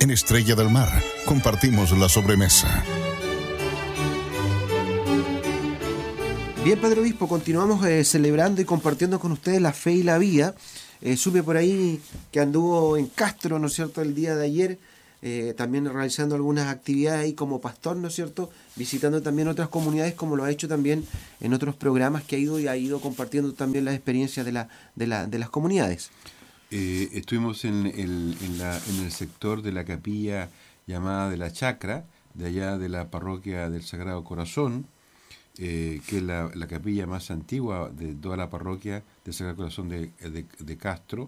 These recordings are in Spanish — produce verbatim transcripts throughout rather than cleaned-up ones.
En Estrella del Mar compartimos la sobremesa. Bien, Padre Obispo, continuamos eh, celebrando y compartiendo con ustedes la fe y la vida. Eh, supe por ahí que anduvo en Castro, ¿no es cierto?, el día de ayer, eh, también realizando algunas actividades ahí como pastor, ¿no es cierto?, visitando también otras comunidades, como lo ha hecho también en otros programas que ha ido y ha ido compartiendo también las experiencias de, la, de, la, de las comunidades. Eh, estuvimos en el, en, la, en el sector de la capilla llamada de la Chacra, de allá de la parroquia del Sagrado Corazón, eh, que es la, la capilla más antigua de toda la parroquia del Sagrado Corazón de, de, de Castro,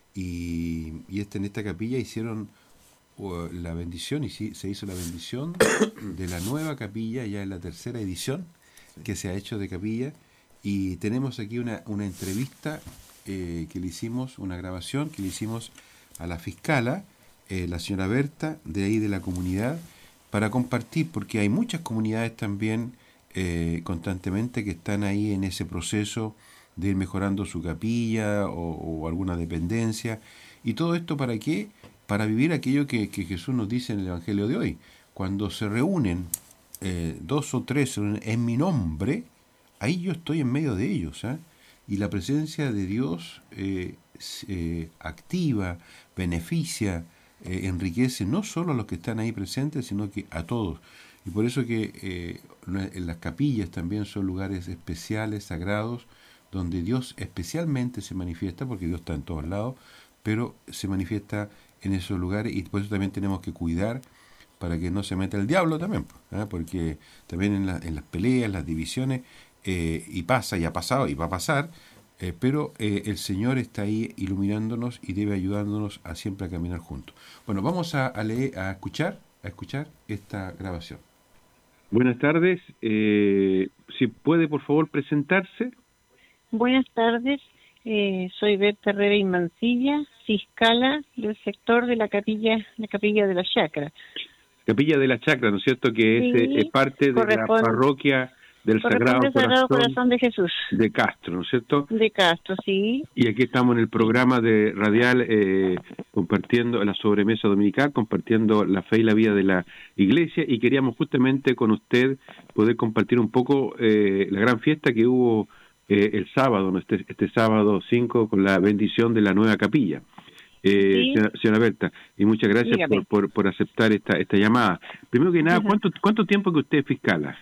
y, y este, en esta capilla hicieron uh, la bendición, y sí, se hizo la bendición de la nueva capilla, ya en la tercera edición que se ha hecho de capilla, y tenemos aquí una, una entrevista eh, que le hicimos, una grabación que le hicimos a la fiscala, eh, la señora Berta, de ahí de la comunidad, para compartir, porque hay muchas comunidades también eh, constantemente que están ahí en ese proceso de ir mejorando su capilla o, o alguna dependencia, y todo esto ¿para qué? Para vivir aquello que, que Jesús nos dice en el Evangelio de hoy. Cuando se reúnen eh, dos o tres en mi nombre, ahí yo estoy en medio de ellos, ¿eh? Y la presencia de Dios eh, eh, activa, beneficia, eh, enriquece no solo a los que están ahí presentes, sino que a todos. Y por eso que eh, en las capillas también son lugares especiales, sagrados, donde Dios especialmente se manifiesta, porque Dios está en todos lados, pero se manifiesta en esos lugares, y por eso también tenemos que cuidar para que no se meta el diablo también, ¿eh? Porque también en, la, en las peleas, las divisiones, eh, y pasa, y ha pasado, y va a pasar, eh, pero eh, el Señor está ahí iluminándonos y debe ayudándonos a siempre a caminar juntos. Bueno, vamos a, a leer, a escuchar, a escuchar esta grabación. Buenas tardes, eh, si puede por favor presentarse. Buenas tardes, eh, soy Berta Herrera y Mancilla, fiscala del sector de la capilla, la capilla de la Chacra. Capilla de la Chacra, ¿no es cierto? Que es, sí, es parte de la parroquia del Sagrado, Sagrado Corazón, Corazón de Jesús. De Castro, ¿no es cierto? De Castro, sí. Y aquí estamos en el programa de radial eh, compartiendo la sobremesa dominical, compartiendo la fe y la vida de la iglesia, y queríamos justamente con usted poder compartir un poco eh, la gran fiesta que hubo eh, el sábado, ¿no? este, este sábado cinco, con la bendición de la nueva capilla. Eh, sí. señora, señora Berta, y muchas gracias por, por, por aceptar esta, esta llamada. Primero que nada, uh-huh. ¿cuánto, ¿cuánto tiempo que usted es fiscala?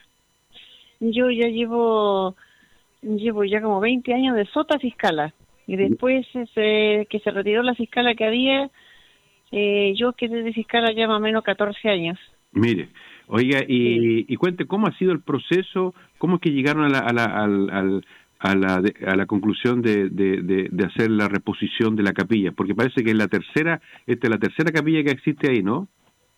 Yo ya llevo llevo ya como veinte años de sota fiscala, y después ese, que se retiró la fiscala que había, eh, yo quedé de fiscala ya más o menos catorce años. Mire, oiga, y, sí. y cuente cómo ha sido el proceso, cómo es que llegaron a la, a la, al, al, a la, de, a la conclusión de, de, de, de hacer la reposición de la capilla, porque parece que es la tercera, esta es la tercera capilla que existe ahí, ¿no?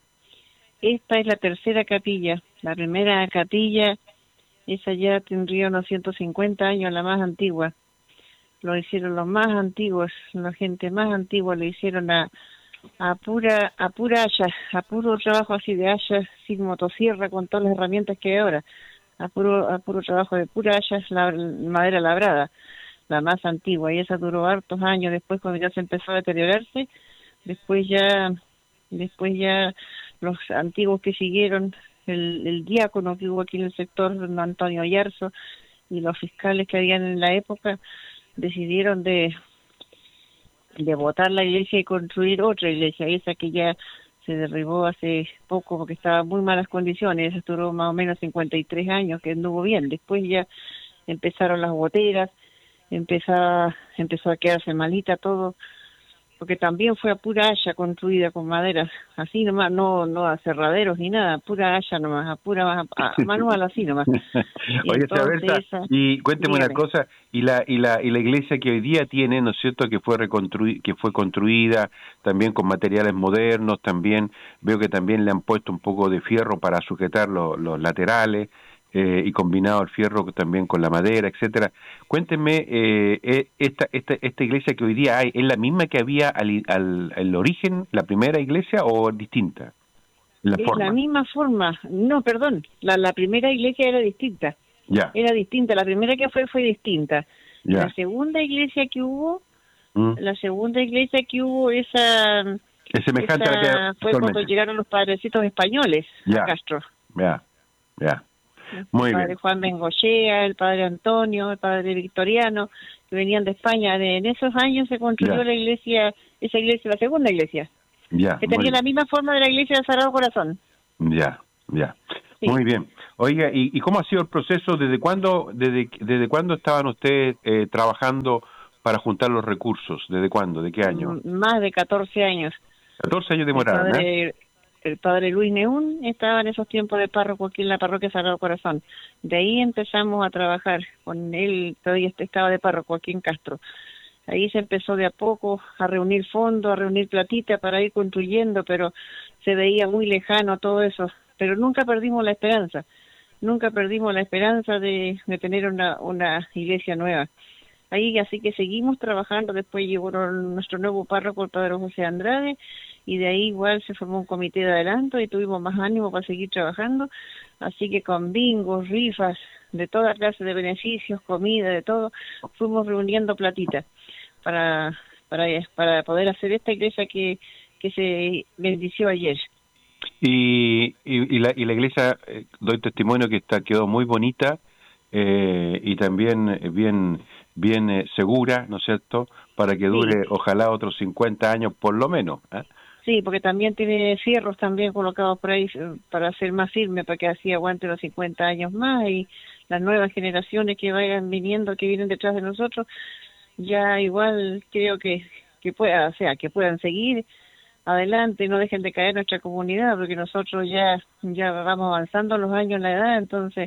Esta es la tercera capilla, la primera capilla, esa ya tendría unos ciento cincuenta años, la más antigua. Lo hicieron los más antiguos, la gente más antigua lo hicieron a, a pura a pura haya, a puro trabajo así de haya, sin motosierra, con todas las herramientas que hay ahora, a puro a puro trabajo de pura haya, la, madera labrada, la más antigua, y esa duró hartos años. Después, cuando ya se empezó a deteriorarse, después ya después ya los antiguos que siguieron, El, el diácono que hubo aquí en el sector, don Antonio Yarzo, y los fiscales que habían en la época, decidieron de de botar la iglesia y construir otra iglesia, esa que ya se derribó hace poco porque estaba en muy malas condiciones. Esa duró más o menos cincuenta y tres años, que anduvo bien. Después ya empezaron las goteras, empezó, empezó a quedarse malita todo, porque también fue a pura haya construida con madera, así nomás, no no a cerraderos ni nada, pura haya nomás, a pura a, a manual así nomás. Oye, Berta, esa, y cuénteme dígame. Una cosa, y la y la y la iglesia que hoy día tiene, ¿no es cierto?, que fue reconstruida, que fue construida también con materiales modernos, también veo que también le han puesto un poco de fierro para sujetar los, los laterales. Eh, y combinado el fierro también con la madera, etcétera. Cuéntenme, eh, esta, esta esta iglesia que hoy día hay, ¿es la misma que había al, al, al origen, la primera iglesia, o es distinta? La es forma? La misma forma. No, perdón, la, la primera iglesia era distinta. Ya. Era distinta, la primera que fue fue distinta. Ya. La segunda iglesia que hubo, ¿Mm? la segunda iglesia que hubo, esa Es semejante Esa a la que fue actualmente. cuando llegaron los padrecitos españoles Ya. a Castro. Ya, ya. Muy el padre bien. Juan Bengochea, el padre Antonio, el padre Victoriano, que venían de España. De, en esos años se construyó Ya. la iglesia, esa iglesia, la segunda iglesia, Ya, que muy tenía bien. la misma forma de la iglesia del Sagrado Corazón. Ya, ya. Sí. Muy bien. Oiga, ¿y, ¿y cómo ha sido el proceso? ¿Desde cuándo, desde, desde cuándo estaban ustedes eh, trabajando para juntar los recursos? ¿Desde cuándo? ¿De qué año? M- Más de catorce años. catorce años El demoraron, ¿eh? padre, el padre Luis Neún estaba en esos tiempos de párroco aquí en la parroquia Sagrado Corazón. De ahí empezamos a trabajar con él, todavía estaba de párroco aquí en Castro. Ahí se empezó de a poco a reunir fondos, a reunir platita para ir construyendo, pero se veía muy lejano todo eso. Pero nunca perdimos la esperanza, nunca perdimos la esperanza de, de tener una, una iglesia nueva. Ahí así que seguimos trabajando, después llegó nuestro nuevo párroco, el padre José Andrade, y de ahí igual se formó un comité de adelanto y tuvimos más ánimo para seguir trabajando, así que con bingos, rifas, de toda clase de beneficios, comida, de todo, fuimos reuniendo platita para para para poder hacer esta iglesia que, que se bendició ayer. Y, y, y, la, y la iglesia, eh, doy testimonio que está quedó muy bonita eh, y también eh, bien bien eh, segura, ¿no es cierto?, para que dure, Sí. ojalá, otros cincuenta años por lo menos, ¿eh? Sí, porque también tiene fierros también colocados por ahí eh, para ser más firme, para que así aguante los cincuenta años más, y las nuevas generaciones que vayan viniendo, que vienen detrás de nosotros, ya igual creo que, que pueda, o sea, que puedan seguir adelante, no dejen de caer nuestra comunidad, porque nosotros ya ya vamos avanzando los años en la edad, entonces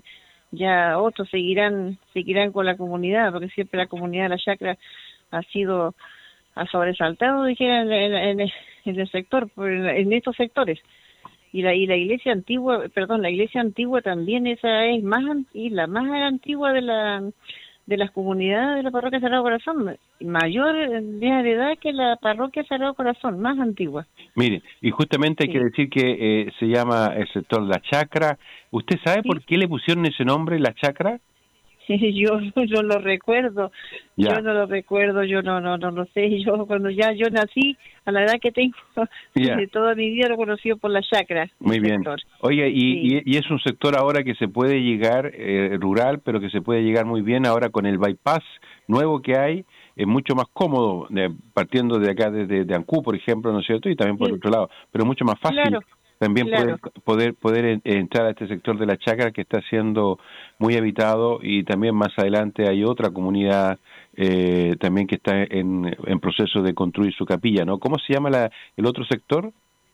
ya otros seguirán seguirán con la comunidad, porque siempre la comunidad de la chacra ha sido ha sobresaltado, dijera, en, en, en, en el sector, en estos sectores. Y la y la iglesia antigua, perdón, la iglesia antigua también esa es más y la más antigua de la de las comunidades de la parroquia Sagrado Corazón, mayor de edad que la parroquia Sagrado Corazón, más antigua. Mire, y justamente hay Sí. que decir que eh, se llama el sector La Chacra. ¿Usted sabe Sí. por qué le pusieron ese nombre, La Chacra? Sí, yo no lo recuerdo, Ya. yo no lo recuerdo, yo no no no lo sé, yo cuando ya yo nací, a la edad que tengo, Ya. toda mi vida lo conocí por la chacra. Muy el bien. sector. Oye, y, Sí. y, y es un sector ahora que se puede llegar, eh, rural, pero que se puede llegar muy bien ahora con el bypass nuevo que hay, es mucho más cómodo, eh, partiendo de acá desde de Ancú, por ejemplo, ¿no es cierto? Y también por Sí. el otro lado, pero mucho más fácil. Claro. También Claro. poder, poder poder en- entrar a este sector de la Chacra que está siendo muy habitado, y también más adelante hay otra comunidad eh, también que está en, en proceso de construir su capilla, ¿no? ¿Cómo se llama la, el otro sector?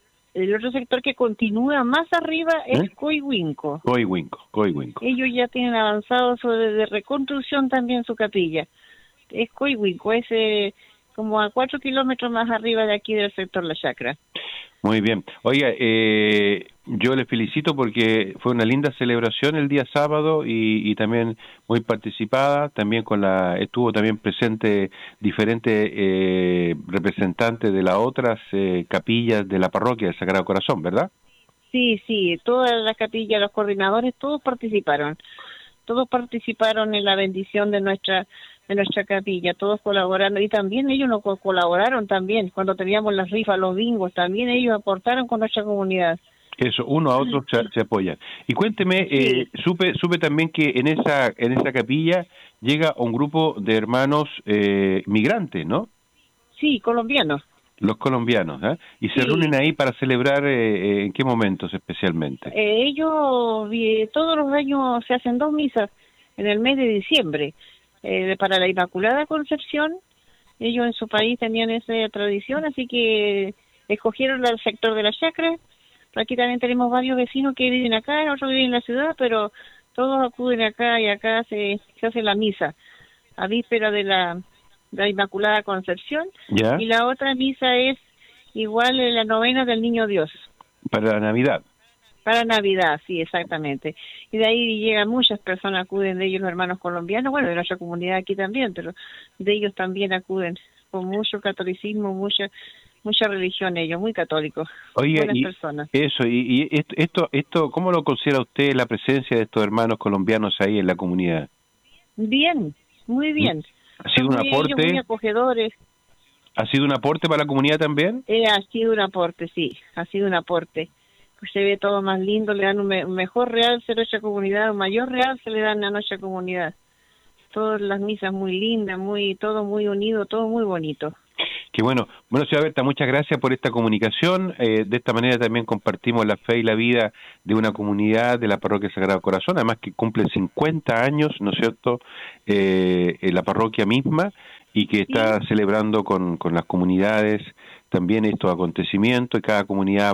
El otro sector que continúa más arriba es ¿Eh? Coihuinco. Coihuinco, Coihuinco. Ellos ya tienen avanzado sobre de reconstrucción también su capilla. Es Coihuinco, es eh, como a cuatro kilómetros más arriba de aquí del sector La Chacra. Muy bien. Oiga, eh, yo les felicito porque fue una linda celebración el día sábado y, y también muy participada, también con la estuvo también presente diferentes eh, representantes de las otras eh, capillas de la parroquia del Sagrado Corazón, ¿verdad? Sí, sí, toda la capilla, los coordinadores, todos participaron. Todos participaron en la bendición de nuestra de nuestra capilla, todos colaborando, y también ellos nos co- colaboraron también cuando teníamos las rifas, los bingos, también ellos aportaron con nuestra comunidad. Eso, uno a otro se, se apoyan. Y cuénteme, eh, supe supe también que en esa en esa capilla llega un grupo de hermanos eh, migrantes, ¿no? Sí, colombianos. Los colombianos, ¿eh? Y se Sí. reúnen ahí para celebrar, eh, eh, ¿en qué momentos especialmente? Eh, ellos eh, todos los años se hacen dos misas en el mes de diciembre eh, para la Inmaculada Concepción. Ellos en su país tenían esa tradición, así que escogieron el sector de la chacra. Aquí también tenemos varios vecinos que viven acá, otros viven en la ciudad, pero todos acuden acá y acá se, se hace la misa a víspera de la, de la Inmaculada Concepción. ¿Ya? Y la otra misa es igual en la novena del Niño Dios. Para la Navidad. Para Navidad, sí, exactamente. Y de ahí llegan muchas personas, acuden de ellos los hermanos colombianos, bueno, de nuestra comunidad aquí también, pero de ellos también acuden con mucho catolicismo, mucha mucha religión ellos, muy católicos, Oiga, buenas y personas. eso, y, y esto, esto, esto, ¿cómo lo considera usted la presencia de estos hermanos colombianos ahí en la comunidad? Bien, muy bien. ¿Ha sido Son un muy, ellos aporte? muy acogedores. ¿Ha sido un aporte para la comunidad también? Eh, ha sido un aporte, sí, ha sido un aporte. Pues se ve todo más lindo, le dan un, me, un mejor realce a nuestra comunidad, un mayor realce le dan a nuestra comunidad. Todas las misas muy lindas, muy todo muy unido, todo muy bonito. Qué bueno. Bueno, señora Berta, muchas gracias por esta comunicación. Eh, de esta manera también compartimos la fe y la vida de una comunidad de la Parroquia Sagrado Corazón, además que cumple cincuenta años, ¿no es cierto?, eh, en la parroquia misma, y que está sí. celebrando con, con las comunidades también estos acontecimientos, y cada comunidad